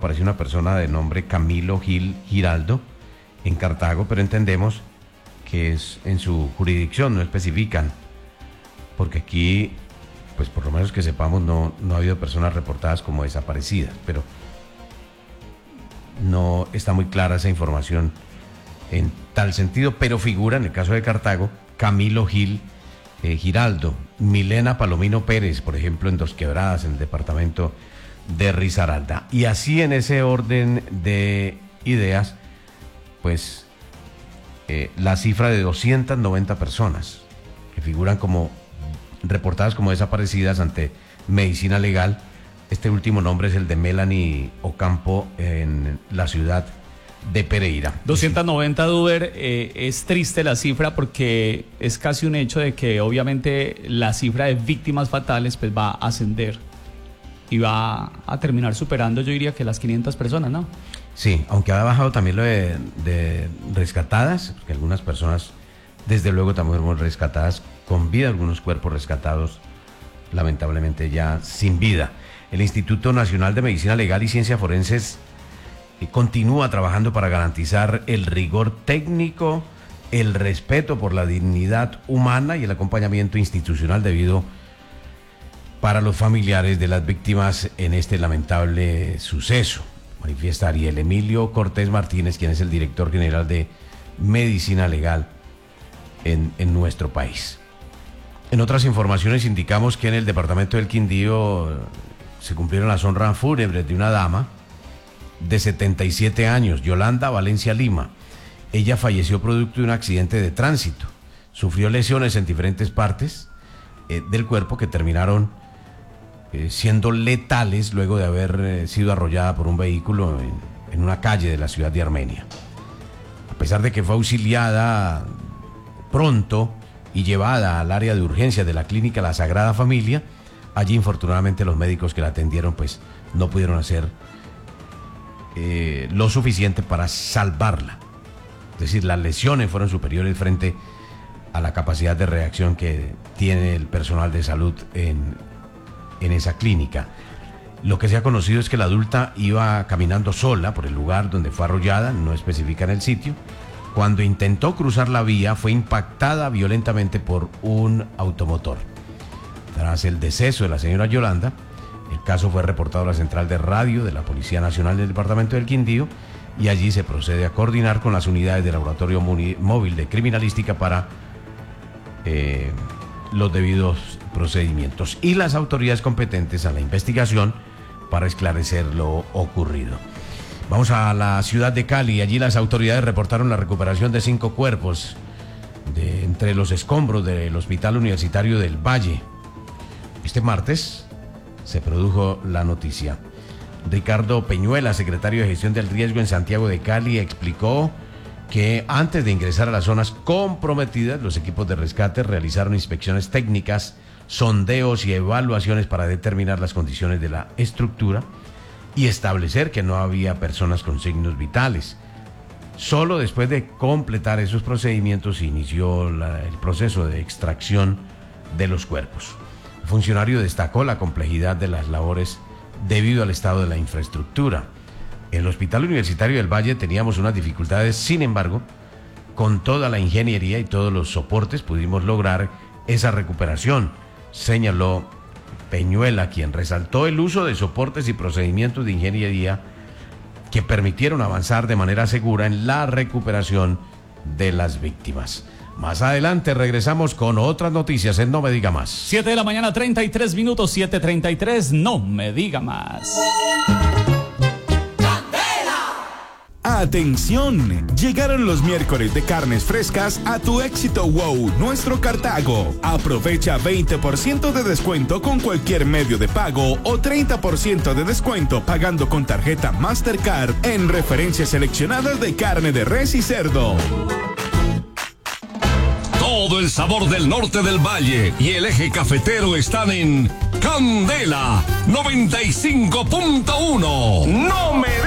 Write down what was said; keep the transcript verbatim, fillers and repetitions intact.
apareció una persona de nombre Camilo Gil Giraldo en Cartago, pero entendemos que es en su jurisdicción, no especifican, porque aquí, pues por lo menos que sepamos, no, no ha habido personas reportadas como desaparecidas, pero no está muy clara esa información en tal sentido, pero figura en el caso de Cartago Camilo Gil eh, Giraldo, Milena Palomino Pérez, por ejemplo, en Dos Quebradas, en el departamento de Risaralda. Y así, en ese orden de ideas, pues eh, la cifra de doscientas noventa personas que figuran como reportadas como desaparecidas ante Medicina Legal. Este último nombre es el de Melanie Ocampo en la ciudad de Pereira. doscientos noventa, Duber, eh, es triste la cifra porque es casi un hecho de que obviamente la cifra de víctimas fatales pues va a ascender y va a terminar superando, yo diría que las quinientas personas, ¿no? Sí, aunque ha bajado también lo de, de rescatadas, porque algunas personas desde luego también fueron rescatadas con vida, algunos cuerpos rescatados lamentablemente ya sin vida. El Instituto Nacional de Medicina Legal y Ciencias Forenses eh, continúa trabajando para garantizar el rigor técnico, el respeto por la dignidad humana y el acompañamiento institucional debido para los familiares de las víctimas en este lamentable suceso. Manifiesta Ariel Emilio Cortés Martínez, quien es el director general de Medicina Legal en, en nuestro país. En otras informaciones indicamos que en el departamento del Quindío se cumplieron las honras fúnebres de una dama de setenta y siete años, Yolanda Valencia Lima. Ella falleció producto de un accidente de tránsito. Sufrió lesiones en diferentes partes eh, del cuerpo que terminaron eh, siendo letales luego de haber eh, sido arrollada por un vehículo en, en una calle de la ciudad de Armenia. A pesar de que fue auxiliada pronto y llevada al área de urgencias de la clínica La Sagrada Familia, allí infortunadamente los médicos que la atendieron pues no pudieron hacer eh, lo suficiente para salvarla. Es decir, las lesiones fueron superiores frente a la capacidad de reacción que tiene el personal de salud en, en esa clínica. Lo que se ha conocido es que la adulta iba caminando sola por el lugar donde fue arrollada, no especifican el sitio. Cuando intentó cruzar la vía, fue impactada violentamente por un automotor. Tras el deceso de la señora Yolanda, el caso fue reportado a la central de radio de la Policía Nacional del Departamento del Quindío y allí se procede a coordinar con las unidades del Laboratorio Móvil de Criminalística para eh, los debidos procedimientos y las autoridades competentes a la investigación para esclarecer lo ocurrido. Vamos a la ciudad de Cali. Allí las autoridades reportaron la recuperación de cinco cuerpos de entre los escombros del Hospital Universitario del Valle. Este martes se produjo la noticia. Ricardo Peñuela, secretario de Gestión del Riesgo en Santiago de Cali, explicó que antes de ingresar a las zonas comprometidas, los equipos de rescate realizaron inspecciones técnicas, sondeos y evaluaciones para determinar las condiciones de la estructura y establecer que no había personas con signos vitales. Solo después de completar esos procedimientos se inició la, el proceso de extracción de los cuerpos. El funcionario destacó la complejidad de las labores debido al estado de la infraestructura. En el Hospital Universitario del Valle teníamos unas dificultades, sin embargo, con toda la ingeniería y todos los soportes pudimos lograr esa recuperación, señaló Peñuela, quien resaltó el uso de soportes y procedimientos de ingeniería que permitieron avanzar de manera segura en la recuperación de las víctimas. Más adelante regresamos con otras noticias en No Me Diga Más. siete de la mañana, treinta y tres minutos, siete treinta y tres, No Me Diga Más. ¡Atención! Llegaron los miércoles de carnes frescas a tu éxito wow, nuestro Cartago. Aprovecha veinte por ciento de descuento con cualquier medio de pago o treinta por ciento de descuento pagando con tarjeta Mastercard en referencias seleccionadas de carne de res y cerdo. Todo el sabor del norte del valle y el eje cafetero están en Candela noventa y cinco punto uno. ¡No me